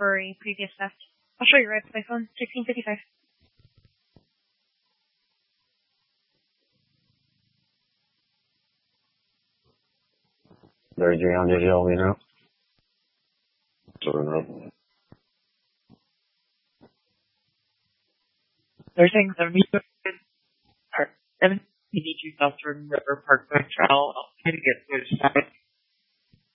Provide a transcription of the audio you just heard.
for a previous theft. I'll show you right with my phone. 1655. There's your digital, you know. They're saying 72 South Jordan River Parkway Trail. I'll try to get to the side.